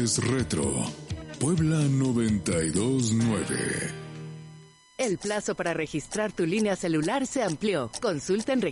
es retro. Puebla 929. El plazo para registrar tu línea celular se amplió. Consulta en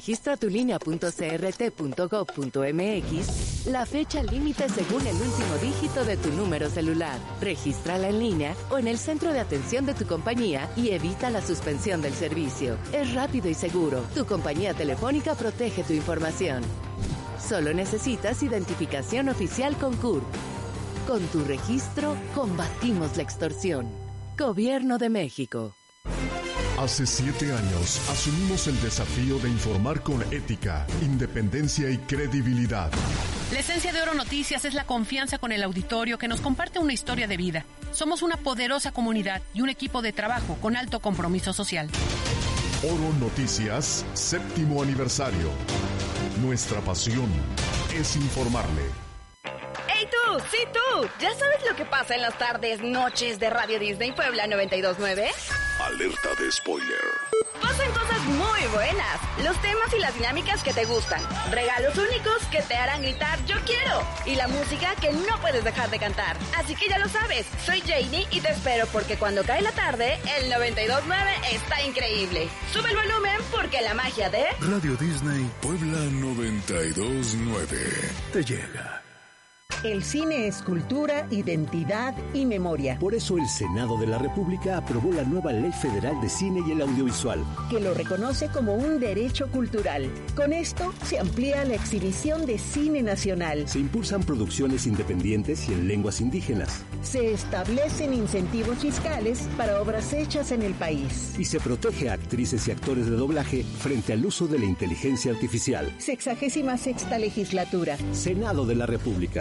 registratulinea.crt.gov.mx la fecha límite según el último dígito de tu número celular. Regístrala en línea o en el centro de atención de tu compañía y evita la suspensión del servicio. Es rápido y seguro. Tu compañía telefónica protege tu información. Solo necesitas identificación oficial con CURP. Con tu registro, combatimos la extorsión. Gobierno de México. Hace 7 años asumimos el desafío de informar con ética, independencia y credibilidad. La esencia de Oro Noticias es la confianza con el auditorio que nos comparte una historia de vida. Somos una poderosa comunidad y un equipo de trabajo con alto compromiso social. Oro Noticias, 7º aniversario. Nuestra pasión es informarle. ¡Hey tú! ¡Sí tú! ¿Ya sabes lo que pasa en las tardes, noches de Radio Disney Puebla 92.9? Alerta de spoiler. Pasan cosas muy buenas, los temas y las dinámicas que te gustan, regalos únicos que te harán gritar ¡yo quiero! Y la música que no puedes dejar de cantar. Así que ya lo sabes, soy Janie y te espero porque cuando cae la tarde, el 92.9 está increíble. Sube el volumen porque la magia de Radio Disney Puebla 929 te llega. El cine es cultura, identidad y memoria. Por eso el Senado de la República aprobó la nueva Ley Federal de Cine y el Audiovisual, que lo reconoce como un derecho cultural. Con esto se amplía la exhibición de cine nacional. Se impulsan producciones independientes y en lenguas indígenas. Se establecen incentivos fiscales para obras hechas en el país. Y se protege a actrices y actores de doblaje frente al uso de la inteligencia artificial. 66ª legislatura. Senado de la República.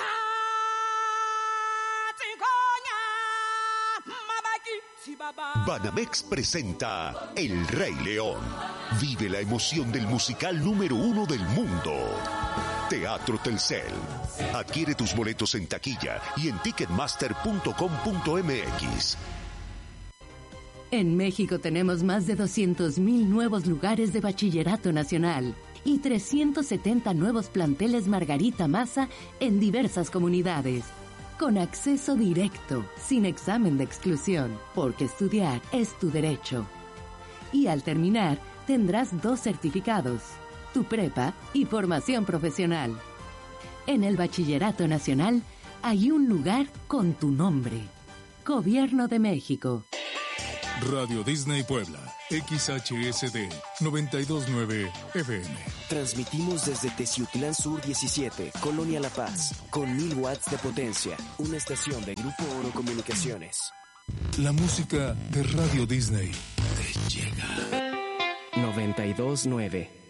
Banamex presenta El Rey León. Vive la emoción del musical número 1 del mundo. Teatro Telcel. Adquiere tus boletos en taquilla y en ticketmaster.com.mx. En México tenemos más de 200,000 nuevos lugares de bachillerato nacional y 370 nuevos planteles Margarita Maza en diversas comunidades. Con acceso directo, sin examen de exclusión, porque estudiar es tu derecho. Y al terminar, tendrás 2 certificados, tu prepa y formación profesional. En el Bachillerato Nacional hay un lugar con tu nombre. Gobierno de México. Radio Disney Puebla, XHSD 929 FM. Transmitimos desde Teciutlán Sur 17, Colonia La Paz, con 1000 watts de potencia, una estación de Grupo Oro Comunicaciones. La música de Radio Disney te llega. 92.9